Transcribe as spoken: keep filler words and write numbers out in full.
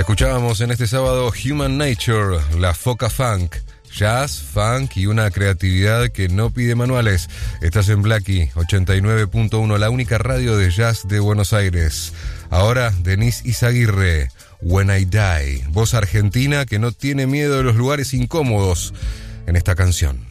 Escuchábamos en este sábado Human Nature, la Foca Funk. Jazz, funk y una creatividad que no pide manuales. Estás en Blackie ochenta y nueve punto uno, la única radio de jazz de Buenos Aires. Ahora, Denise Izaguirre, When I Die. Voz argentina que no tiene miedo de los lugares incómodos en esta canción.